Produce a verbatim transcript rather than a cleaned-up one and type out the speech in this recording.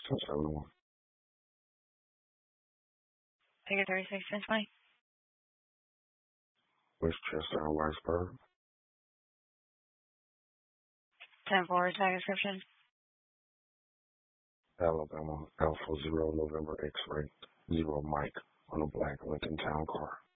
ten seventy-one. Figure thirty-six, ten twenty. Westchester and Whitesburg. ten four, tag description. Alabama, Alpha Zero November X-ray, Zero Mike on a black Lincoln Town car.